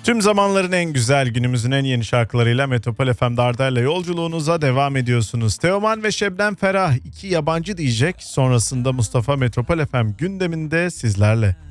Tüm zamanların en güzel, günümüzün en yeni şarkılarıyla Metropol FM'de Arda'yla yolculuğunuza devam ediyorsunuz. Teoman ve Şebnem Ferah iki yabancı diyecek. Sonrasında Mustafa Metropol FM gündeminde sizlerle.